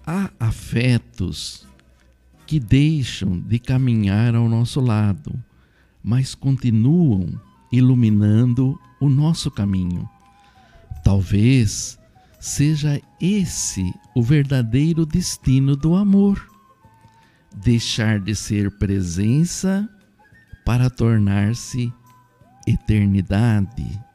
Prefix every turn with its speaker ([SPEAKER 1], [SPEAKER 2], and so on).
[SPEAKER 1] Há afetos que deixam de caminhar ao nosso lado, mas continuam iluminando o nosso caminho. Talvez seja esse o verdadeiro destino do amor: deixar de ser presença para tornar-se eternidade.